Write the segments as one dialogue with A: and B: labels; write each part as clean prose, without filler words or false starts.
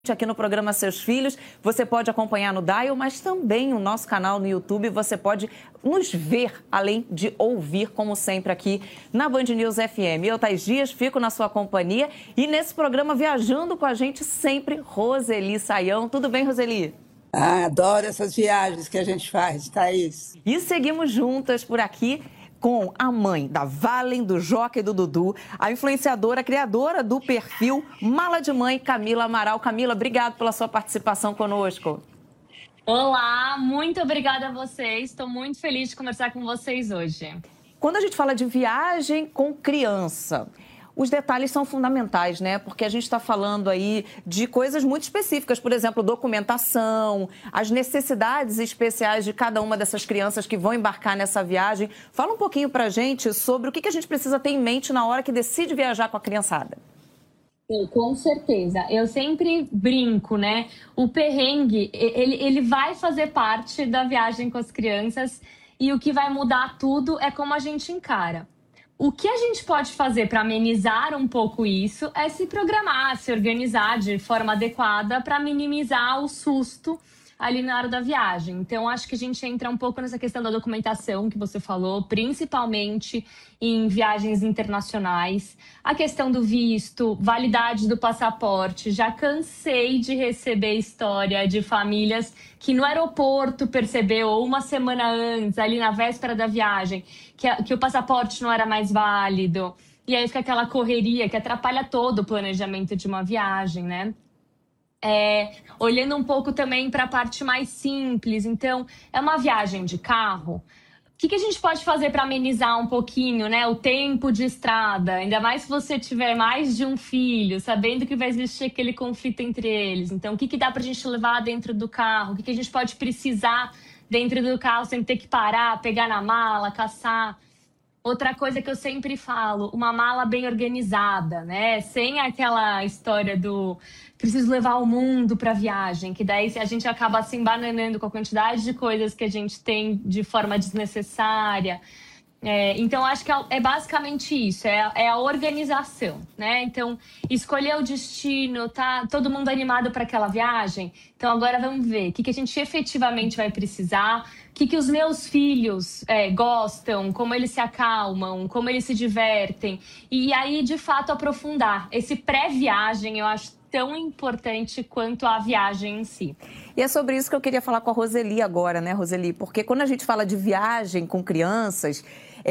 A: Aqui no programa Seus Filhos, você pode acompanhar no Dial, mas também o nosso canal no YouTube, você pode nos ver, além de ouvir, como sempre, aqui na Band News FM. Eu, Thaís Dias, fico na sua companhia e nesse programa, viajando com a gente sempre, Roseli Saião. Tudo bem, Roseli?
B: Adoro essas viagens que a gente faz, Thaís.
A: E seguimos juntas por aqui com a mãe da Valen, do Joca e do Dudu, a influenciadora, criadora do perfil Mala de Mãe, Camila Amaral. Camila, obrigado pela sua participação conosco.
C: Olá, muito obrigada a vocês. Estou muito feliz de conversar com vocês hoje.
A: Quando a gente fala de viagem com criança, os detalhes são fundamentais, né? Porque a gente está falando aí de coisas muito específicas, por exemplo, documentação, as necessidades especiais de cada uma dessas crianças que vão embarcar nessa viagem. Fala um pouquinho para a gente sobre o que a gente precisa ter em mente na hora que decide viajar com a criançada.
C: Com certeza. Eu sempre brinco, né? O perrengue, ele vai fazer parte da viagem com as crianças e o que vai mudar tudo é como a gente encara. O que a gente pode fazer para amenizar um pouco isso é se programar, se organizar de forma adequada para minimizar o susto ali na hora da viagem. Então, acho que a gente entra um pouco nessa questão da documentação que você falou, principalmente em viagens internacionais. A questão do visto, validade do passaporte. Já cansei de receber história de famílias que no aeroporto percebeu, ou uma semana antes, ali na véspera da viagem, que o passaporte não era mais válido. E aí fica aquela correria que atrapalha todo o planejamento de uma viagem, né? Olhando um pouco também para a parte mais simples. Então, é uma viagem de carro. O que a gente pode fazer para amenizar um pouquinho, né, o tempo de estrada? Ainda mais se você tiver mais de um filho, sabendo que vai existir aquele conflito entre eles. Então, o que dá para a gente levar dentro do carro? O que a gente pode precisar dentro do carro sem ter que parar, pegar na mala, caçar? Outra coisa que eu sempre falo, uma mala bem organizada, né? Sem aquela história do preciso levar o mundo para viagem, que daí a gente acaba se embananando com a quantidade de coisas que a gente tem de forma desnecessária. Então, acho que é basicamente isso, é a organização, né? Então, escolher o destino, tá todo mundo animado para aquela viagem? Então, agora vamos ver o que a gente efetivamente vai precisar, o que os meus filhos gostam, como eles se acalmam, como eles se divertem. E aí, de fato, aprofundar. Esse pré-viagem, eu acho tão importante quanto a viagem em si.
A: E é sobre isso que eu queria falar com a Roseli agora, né, Roseli? Porque quando a gente fala de viagem com crianças,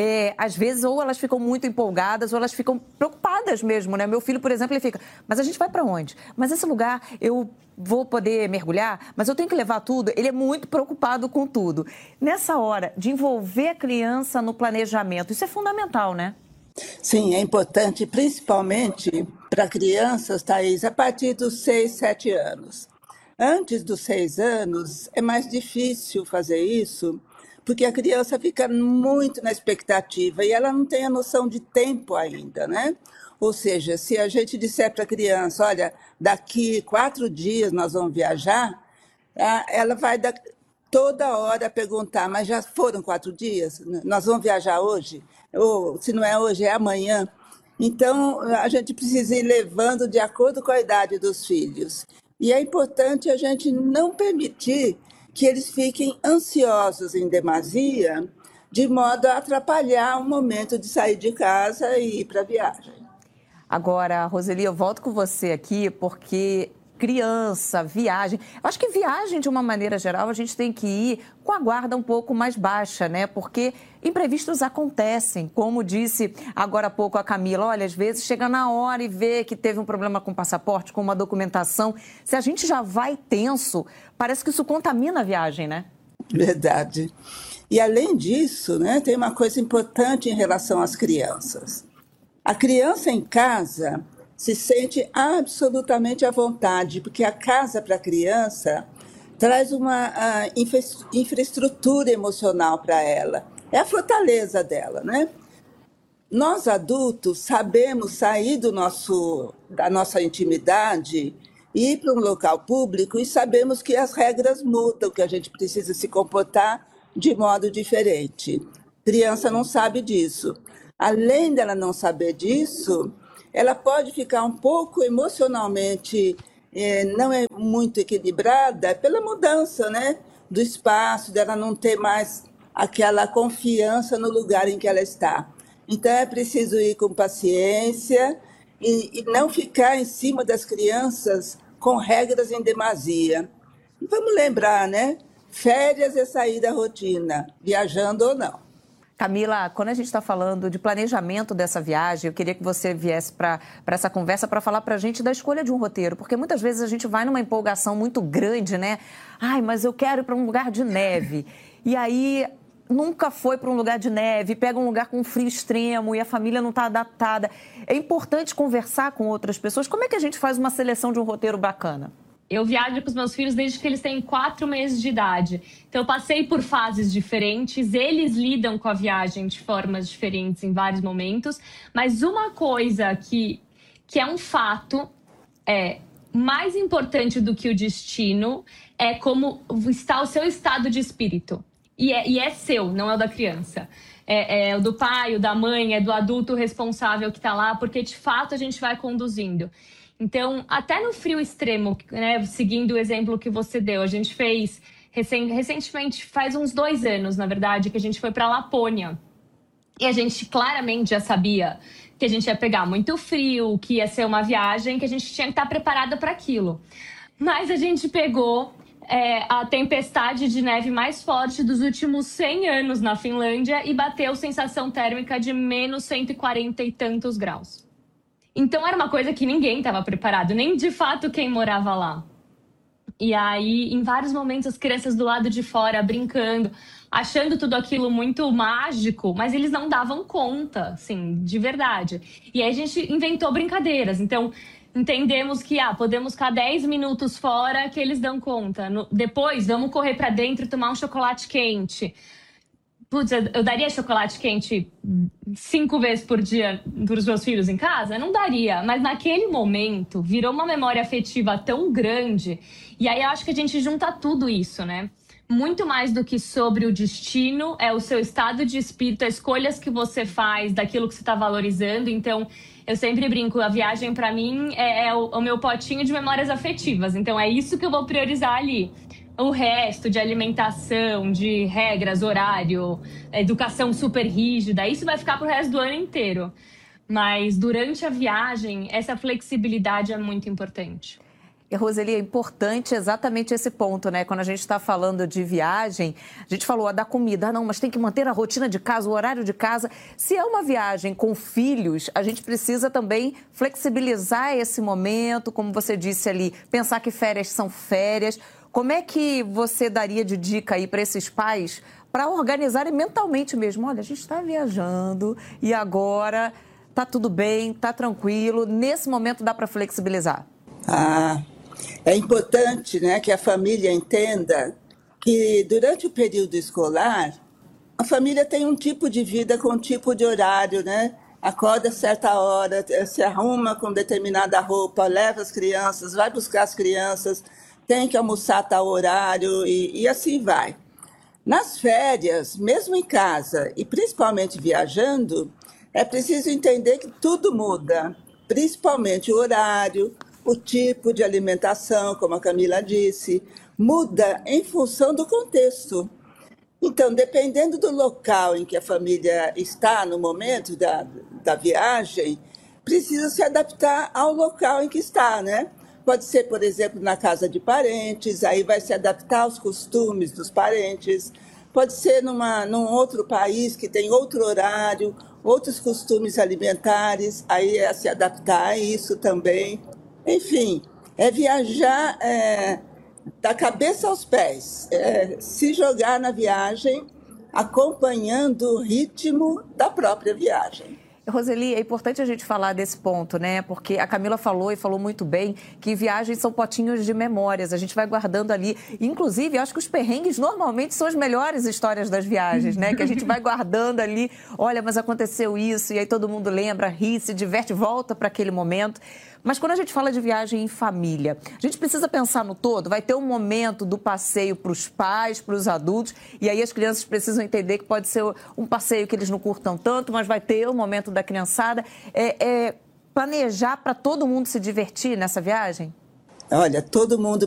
A: às vezes ou elas ficam muito empolgadas ou elas ficam preocupadas mesmo, né? Meu filho, por exemplo, ele fica, mas a gente vai para onde? Mas esse lugar eu vou poder mergulhar? Mas eu tenho que levar tudo? Ele é muito preocupado com tudo. Nessa hora de envolver a criança no planejamento, isso é fundamental, né?
B: Sim, é importante, principalmente para crianças, Thaís, a partir dos 6, 7 anos. Antes dos 6 anos, é mais difícil fazer isso, porque a criança fica muito na expectativa e ela não tem a noção de tempo ainda, né? Ou seja, se a gente disser para a criança, olha, daqui 4 dias nós vamos viajar, ela vai toda hora perguntar, mas já foram 4 dias? Nós vamos viajar hoje? Ou, se não é hoje, é amanhã. Então, a gente precisa ir levando de acordo com a idade dos filhos. E é importante a gente não permitir que eles fiquem ansiosos em demasia, de modo a atrapalhar o momento de sair de casa e ir para a viagem.
A: Agora, Roseli, eu volto com você aqui porque criança, viagem. Eu acho que viagem, de uma maneira geral, a gente tem que ir com a guarda um pouco mais baixa, né? Porque imprevistos acontecem. Como disse agora há pouco a Camila, olha, às vezes chega na hora e vê que teve um problema com o passaporte, com uma documentação. Se a gente já vai tenso, parece que isso contamina a viagem, né?
B: Verdade. E além disso, né, tem uma coisa importante em relação às crianças. A criança em casa se sente absolutamente à vontade, porque a casa para a criança traz uma infraestrutura emocional para ela. É a fortaleza dela, né? Nós adultos sabemos sair da nossa intimidade, ir para um local público e sabemos que as regras mudam, que a gente precisa se comportar de modo diferente. Criança não sabe disso. Além dela não saber disso, ela pode ficar um pouco emocionalmente não é muito equilibrada pela mudança, né, do espaço, dela não ter mais aquela confiança no lugar em que ela está. Então, é preciso ir com paciência e não ficar em cima das crianças com regras em demasia. E vamos lembrar, né? Férias é sair da rotina, viajando ou não.
A: Camila, quando a gente está falando de planejamento dessa viagem, eu queria que você viesse para essa conversa para falar para a gente da escolha de um roteiro, porque muitas vezes a gente vai numa empolgação muito grande, né? Ai, mas eu quero ir para um lugar de neve. E aí nunca foi para um lugar de neve, pega um lugar com frio extremo e a família não está adaptada. É importante conversar com outras pessoas. Como é que a gente faz uma seleção de um roteiro bacana?
C: Eu viajo com os meus filhos desde que eles têm 4 meses de idade. Então, eu passei por fases diferentes. Eles lidam com a viagem de formas diferentes em vários momentos. Mas uma coisa que é um fato, mais importante do que o destino, é como está o seu estado de espírito. E é seu, não é o da criança. É o do pai, o da mãe, é do adulto responsável que está lá, porque de fato a gente vai conduzindo. Então, até no frio extremo, né, seguindo o exemplo que você deu, a gente fez recentemente, faz uns 2 anos, na verdade, que a gente foi para a Lapônia. E a gente claramente já sabia que a gente ia pegar muito frio, que ia ser uma viagem, que a gente tinha que estar preparada para aquilo. Mas a gente pegou a tempestade de neve mais forte dos últimos 100 anos na Finlândia e bateu sensação térmica de menos 140 e tantos graus. Então, era uma coisa que ninguém estava preparado, nem de fato quem morava lá. E aí, em vários momentos, as crianças do lado de fora brincando, achando tudo aquilo muito mágico, mas eles não davam conta, assim, de verdade. E aí a gente inventou brincadeiras. Então, entendemos que podemos ficar 10 minutos fora que eles dão conta. Depois, vamos correr para dentro e tomar um chocolate quente. Putz, eu daria chocolate quente 5 vezes por dia para os meus filhos em casa? Não daria, mas naquele momento virou uma memória afetiva tão grande. E aí eu acho que a gente junta tudo isso, né? Muito mais do que sobre o destino, é o seu estado de espírito, as escolhas que você faz, daquilo que você está valorizando. Então, eu sempre brinco, a viagem para mim é o meu potinho de memórias afetivas. Então, é isso que eu vou priorizar ali. O resto de alimentação, de regras, horário, educação super rígida, isso vai ficar pro resto do ano inteiro. Mas durante a viagem, essa flexibilidade é muito importante.
A: E, Roseli, é importante exatamente esse ponto, né? Quando a gente está falando de viagem, a gente falou da comida. Não, mas tem que manter a rotina de casa, o horário de casa. Se é uma viagem com filhos, a gente precisa também flexibilizar esse momento, como você disse ali, pensar que férias são férias. Como é que você daria de dica aí para esses pais para organizarem mentalmente mesmo? Olha, a gente está viajando e agora está tudo bem, está tranquilo. Nesse momento dá para flexibilizar?
B: É importante, né, que a família entenda que durante o período escolar, a família tem um tipo de vida com um tipo de horário, né? Acorda a certa hora, se arruma com determinada roupa, leva as crianças, vai buscar as crianças, tem que almoçar a tal horário e assim vai. Nas férias, mesmo em casa e principalmente viajando, é preciso entender que tudo muda, principalmente o horário, o tipo de alimentação, como a Camila disse, muda em função do contexto. Então, dependendo do local em que a família está no momento da viagem, precisa se adaptar ao local em que está, né? Pode ser, por exemplo, na casa de parentes, aí vai se adaptar aos costumes dos parentes. Pode ser num outro país que tem outro horário, outros costumes alimentares, aí é se adaptar a isso também. Enfim, é viajar da cabeça aos pés, se jogar na viagem, acompanhando o ritmo da própria viagem.
A: Roseli, é importante a gente falar desse ponto, né? Porque a Camila falou e falou muito bem que viagens são potinhos de memórias. A gente vai guardando ali. Inclusive, eu acho que os perrengues normalmente são as melhores histórias das viagens, né? Que a gente vai guardando ali. Olha, mas aconteceu isso. E aí todo mundo lembra, ri, se diverte, volta para aquele momento. Mas quando a gente fala de viagem em família, a gente precisa pensar no todo. Vai ter um momento do passeio para os pais, para os adultos. E aí as crianças precisam entender que pode ser um passeio que eles não curtam tanto, mas vai ter o momento da criançada. Planejar para todo mundo se divertir nessa viagem?
B: Olha, todo mundo